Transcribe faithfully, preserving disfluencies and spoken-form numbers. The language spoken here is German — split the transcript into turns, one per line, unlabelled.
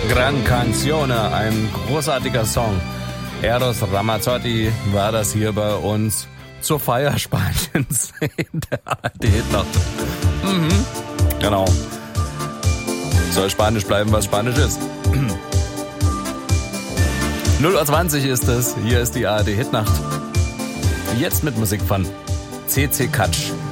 Gran Canzone, ein großartiger Song. Eros Ramazzotti war das hier bei uns zur Feier Spaniens in der A R D-Hitnacht. Mhm, genau. Soll Spanisch bleiben, was Spanisch ist. null Uhr zwanzig ist es, hier ist die A R D-Hitnacht. Jetzt mit Musik von C C Catch.